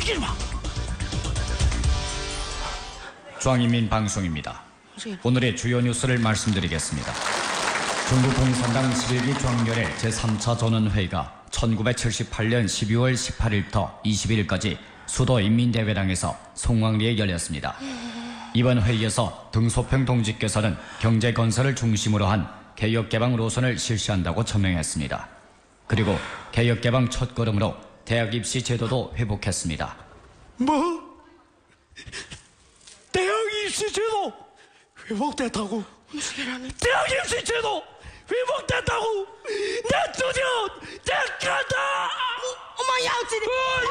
움직이지 마. 중앙인민 방송입니다. 오늘의 주요 뉴스를 말씀드리겠습니다. 중국 공산당 11기 중앙연회 제3차 전원회의가 1978년 12월 18일부터 21일까지 수도 인민대회당에서 송왕리에 열렸습니다. 이번 회의에서 등소평 동지께서는 경제 건설을 중심으로 한 개혁개방 노선을 실시한다고 천명했습니다. 그리고 개혁개방 첫걸음으로 대학 입시 제도도 회복했습니다. 뭐? 대학 입시 제도 회복됐다고? 대학 입시 제도 회복됐다고? 내 드디어 됐간다! 어머 양진이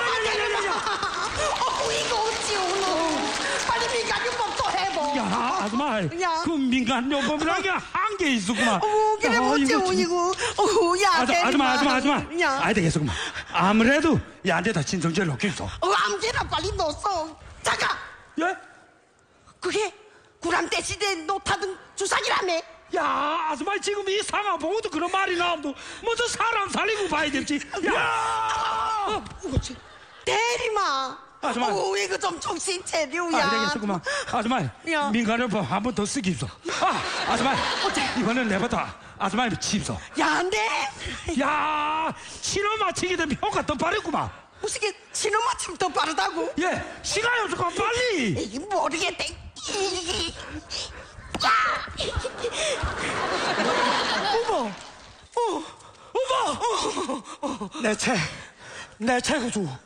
이거 어찌 오노 빨리 민간요법도 해보. 야, 아줌마, 야. 그 민간요법이라는 게 한계 있었구만. 그래 어찌 오니고 야 아줌마. 야 아이 되겠구만. 아무래도 야한테다 진성제를 넣겠어. 암제나 빨리 넣었어. 잠깐 예? 그게 구람대 시대 노타등 주사기라며. 야, 아줌마 지금 이 상황 보고도 그런 말이 나오면 먼저 사람 살리고 봐야 될지. 야! 그렇지 대리마. 아줌마. 이거 좀 정신 차려야. 아, 되겠구만. 아줌마, 야. 민간요법 한 번 더 쓰기입소. 아줌마, 이번엔 내보다 아줌마 칩소. 야 안돼. 야, 신호 맞추게 되면 효과 더 빠르구만. 무슨 게 신호 맞춤 더 빠르다고? 예, 시간이 없을까 빨리. 이 모르겠대. 어머, 내 책을 줘.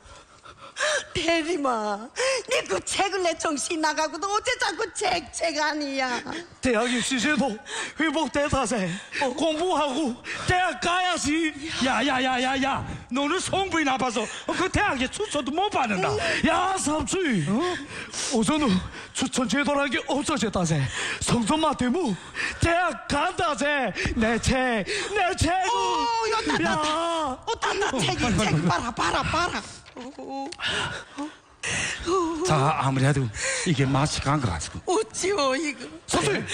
대리마, 네 그 책을 내 정신 나가고도 어째 자꾸 책 아니야. 대학 입시제도 회복돼서세 공부하고 대학 가야지. 야야야야야, 너는 성분이 나빠서 그 대학에 추천도 못 받는다. 야 삼촌, 우선은 추천 제도라는 게 없어졌다세. 성적만 때문에 대학 간다세. 내 책. 이거 따따 책 봐라. 자, 아무래도 이게 맛이 간 것 같고. 어찌요 이거. 삼촌,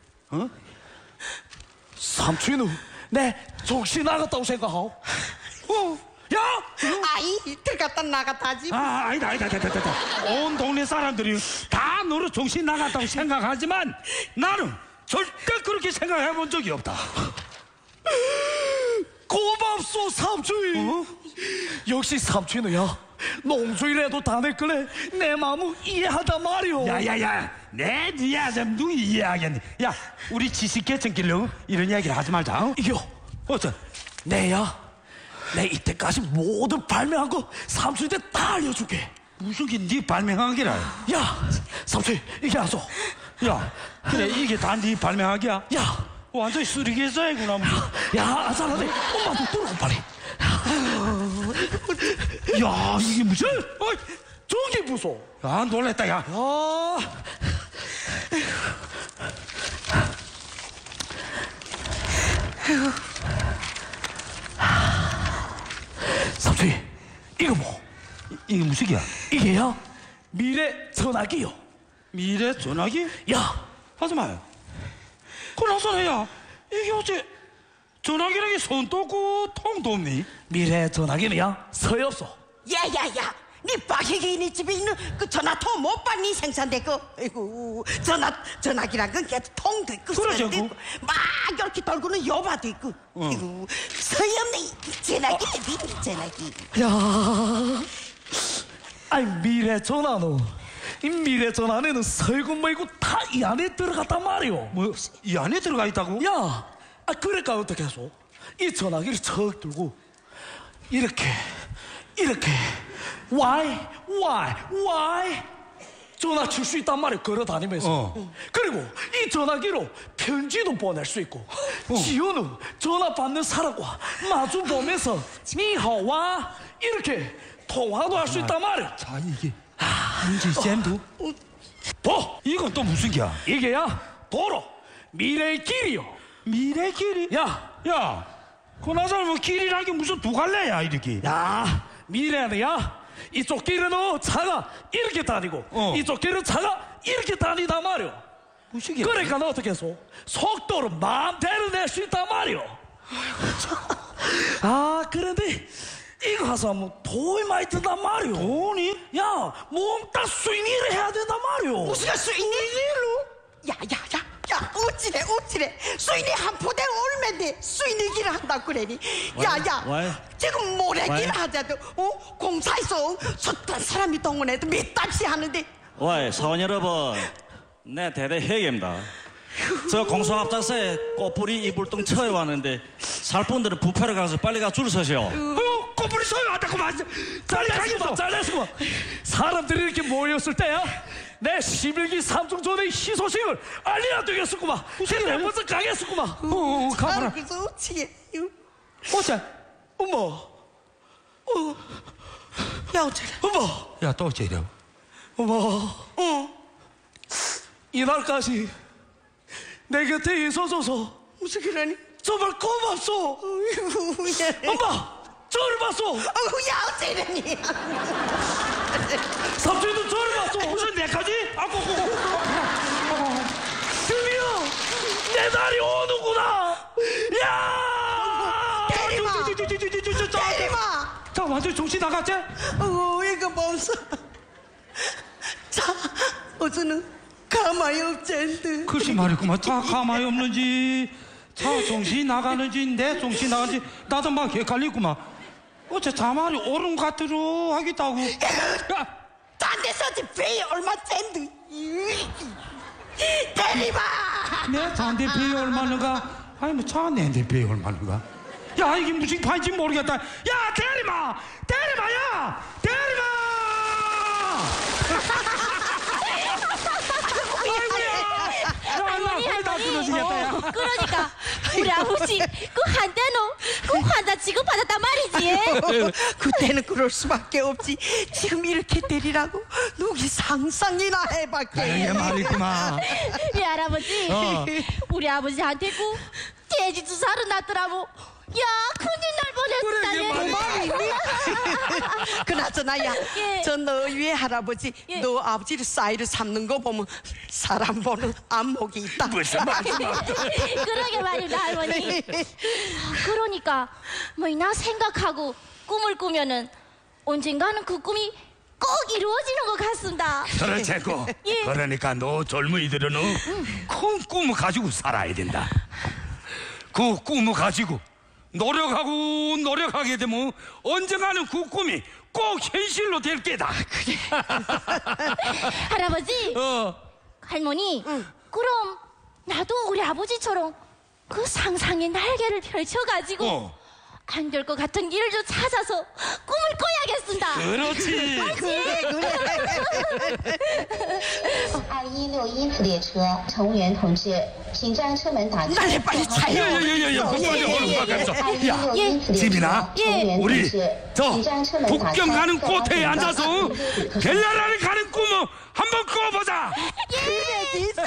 삼촌은 내 정신 나갔다고 생각하오. 야! 아이 들어갔다 나갔다 하지. 아니다. 온 동네 사람들이 다 너로 정신 나갔다고 생각하지만 나는 절대 그렇게 생각해 본 적이 없다. 고맙소 삼촌. 역시 삼촌이야. 농주일에도 다 내끌래 내 마음을 이해하단 말이오. 야야야, 내 이해하자면 누구 이해하겠니? 야, 우리 지식계층끼리 이런 이야기를 하지 말자. 이겨. 어떤? 내 이때까지 모두 발명한 거 삼촌한테 다 알려줄게. 무슨 게 네 발명한 게라? 야, 삼촌 이게 아소. 야, 그래 이게 다 네 발명하기야? 야, 완전히 쓰레기사이구나. 야, 잘하네. 엄마도 들어고 빨리. 야, 이게 무슨? 저게 무서워. 아, 놀랬다, 야. 삼촌, 이거 뭐? 이게 무슨 기야? 이게요? 미래 전화기요. 미래 전화기? 야, 하지 마요. 그나저나야, 이게 어째 전화기라는 게 손도 없고 통도 없니? 미래 전화기는야 서요 없어. 야야야, 네 박혜기네 집에 있는 그 전화통 못 봤니 생산된 거? 아이고 전화기란 건 걔도 통도 있고 그러죠, 손도 있고 막 이렇게 돌고는 여바도 있고. 아이고 서염네 전화기 네 전화기. 야, 아이 미래 전화는 이 미래 전화에는 설고 뭐고 다 이 안에 들어갔단 말이오. 뭐 이 안에 들어가 있다고? 야, 그러니까 어떻게 해서 이 전화기를 척 들고 이렇게 why 전화 칠 수 있단 말이야. 걸어 다니면서. 그리고 이 전화기로 편지도 보낼 수 있고 지우는 전화 받는 사람과 마주 보면서 니하와 이렇게 통화도 할 수 있단 말이야. 자, 이게 문제 쌤도 이건 또 무슨 기야? 이게야 도로 미래의 길이요. 미래 길이? 야, 그나저나 뭐 길이라는 게 무슨 두 갈래야 이렇게. 야, 미래는 이쪽 길은 차가 이렇게 다니고 이쪽 길은 차가 이렇게 다니다 말이오. 무슨 게? 그러니까 너 어떻게 해서 속도를 마음대로 낼 수 있단 말이오. 그런데 이거 가서 하면 돈이 많이 든단 말이오. 돈이? 야, 몽땅 수인이를 해야 된단 말이오. 무슨 수인이로? 야, 어찌래? 수인이 한 포대 얼마인데 수인이기를 한다고 그래니? 왜? 지금 모래기를 왜? 하자도 공사에서 숱한 사람이 동원해도 몇 달씩 하는데. 와, 사원 여러분, 내 대대 회계입니다. 저 공소합작사에 꽃뿌리 이불똥 처해 왔는데 살 분들은 부패를 가서 빨리 가 줄 서시오. 꼬부리 소리 왔다고 맞아. 잘렸구만. 사람들이 이렇게 모였을 때야 내 11기 삼중전의 희소식을 알려야 되겠었구만. 그래 먼저 가겠었구만. 가봐라. 그래서 어찌게? 어째? 엄마. 야, 어쩌래? 엄마. 야, 또 어째려? 엄마. 이날까지 내 곁에 있어줘서 무슨 그러니? 정말 고맙소. 어이구, 야. 엄마. 저를 봤소. 야, 어쩌려니? 삼촌도 저를 봤소. 무슨 내까지? 드디어 내 날이 오는구나. 야! 때리마! 자, 완전 정신 나갔지? 이거 멈춰. 자, 어서는 가만히 없젠데. 글쎄 말이구만. 다 가만히 없는지, 자, 정신 나가는지, 내 정신 나가는지, 나도 막 헷갈리구만. 어째 자말이 옳은 것 같으로 하겠다고. 야, 딴 데서 배이 얼마 짠데. 때리마! 내 잔대 배이 얼마는가? 아니, 뭐, 차 내한테 배이 얼마는가? 야, 이게 무슨 판인지 모르겠다. 야, 때리마! 야! 때리마! 그러니까 우리 아버지 그 한때는 그 환자 취급받았단 말이지. 그때는 그럴 수밖에 없지. 지금 이렇게 때리라고 누기 상상이나 해봤게. 이게 말이구만. 우리 할아버지 우리 아버지한테 그 돼지 주사를 놨더라고. 야, 큰일 날 뻔했다. 그나저나 야, 예. 저 너 위에 할아버지, 예. 너 아버지를 사이를 삼는 거 보면 사람 보는 안목이 있다. 무슨 말이야? 그러게 말입니다, 할머니. 그러니까 뭐 나 생각하고 꿈을 꾸면은 언젠가는 그 꿈이 꼭 이루어지는 것 같습니다. 그렇지고. 예. 그러니까 너 젊은이들은 큰 꿈을 가지고 살아야 된다. 그 꿈을 가지고 노력하게 되면 언젠가는 그 꿈이 꼭 현실로 될 게다. 그래. 할아버지, 할머니, 그럼 나도 우리 아버지처럼 그 상상의 날개를 펼쳐가지고 안 될 것 같은 길을 좀 찾아서 꿈을 꿔야겠습니다. 그렇지. 그래. 2161音次列车，乘务员同志，请将车门打开。 빨리 차요. 지민아, 우리 저 북경 가는 꽃에 앉아서 벨라라를 가는 꿈을 한번 꿔보자. 그래, 있어.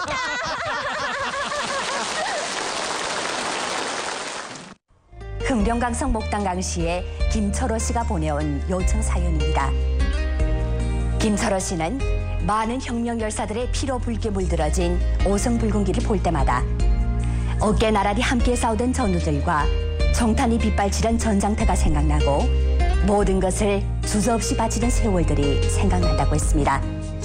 흥룡강성 목당강시에 김철호 씨가 보내온 요청 사연입니다. 김철호 씨는 많은 혁명 열사들의 피로 붉게 물들어진 오성붉은길을 볼 때마다 어깨 나란히 함께 싸우던 전우들과 정탄이 빗발치던 전장터가 생각나고 모든 것을 주저없이 바치던 세월들이 생각난다고 했습니다.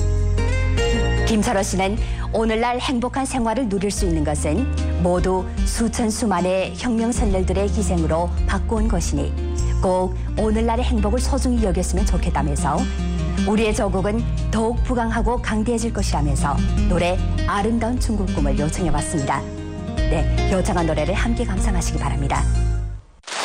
김철호 씨는 오늘날 행복한 생활을 누릴 수 있는 것은 모두 수천 수만의 혁명 선열들의 희생으로 바꿔온 것이니 꼭 오늘날의 행복을 소중히 여겼으면 좋겠다면서 우리의 조국은 더욱 부강하고 강대해질 것이라면서 노래 아름다운 중국 꿈을 요청해봤습니다. 네, 요청한 노래를 함께 감상하시기 바랍니다.